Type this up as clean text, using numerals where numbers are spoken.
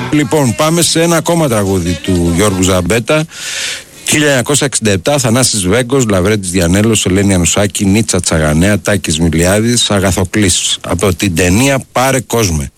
Λοιπόν, πάμε σε ένα ακόμα τραγούδι του Γιώργου Ζαμπέτα. 1967, Θανάσης Βέγκος, Λαβρέντης Διανέλος, Ελένη Ανουσάκη, Νίτσα Τσαγανέα, Τάκης Μιλιάδης, Αγαθοκλής. Από την ταινία Πάρε Κόσμε.